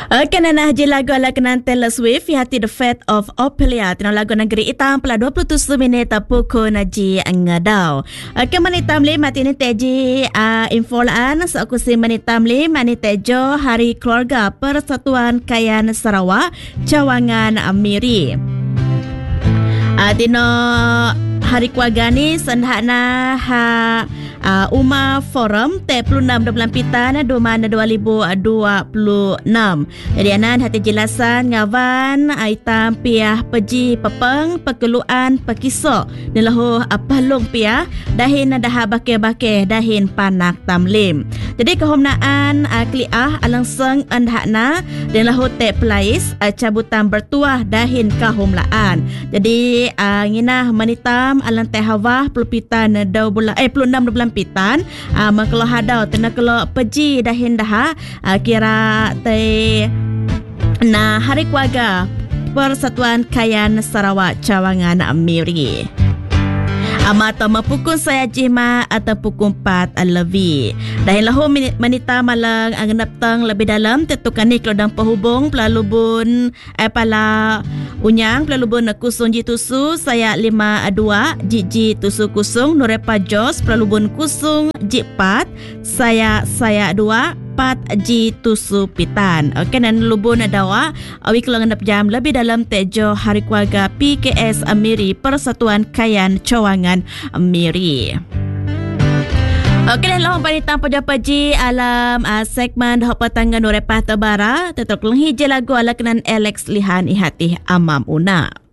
Kenanah je lagu ala kenan Taylor Swift hati The Fate of Ophelia tino lagu negeri hitam pela 27 minit pukul naji ngadau. Manitam li mati ni teji infolaan seakusi manitam li mani tejo Hari Keluarga Persatuan Kayan Sarawak Cawangan Miri. Tino Hari Keluarga ni sendhana Uma Forum T26 Pitan 2026. Jadi anan hati jelasan ngawan aitam piah peji pepeng pekeluan pekisok nilahu apalung piah dahin dah bake-bake dahin panak tamlim. Jadi kehomnaan kliah alangseng andhakna nilahu te pelais cabutan bertuah dahin kahomlaan. Jadi nginah manitam alang teh hawah pelupitan 26 pitan maklo hadau tena kelo peji dahin daha kira te na Hari Keluarga Persatuan Kayan Sarawak Cawangan Miri. Atau mapukul saya jima atau pukul 4 lebih. Dahil lahu menita malang angenap tang lebih dalam tetukan ni kelodang penghubung pelalubun pala unyang pelalubun kusung jitusu saya 52 jiji tusu kusung Nurepa Jos pelalubun kusung J4 saya 2 Ji tusu pitan. Okey, dan lubun dawa awi kelangan jam lebih dalam tejo Hari Keluarga PKS Miri Persatuan Kayan Cawangan Miri. Okey, dan lahong panitang paji alam segmen Hopa Tangga Nurepah Tebara tetok lenghi je lagu ala kenan Alex Lihan Ihati Amam Una.